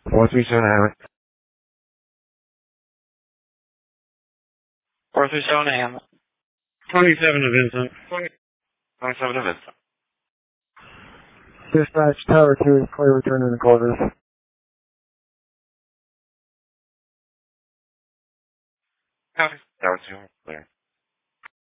437 Hammett. 437 Hammett. 27 to Vincent. 27 to Vincent. Dispatch, Tower 2 is clear, return in the quarters. Copy. Tower 2, clear.